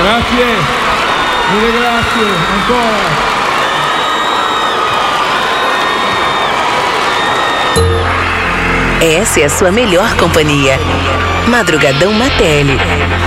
Grazie, mille grazie, ancora. Essa é a sua melhor companhia. Madrugadão Matelli.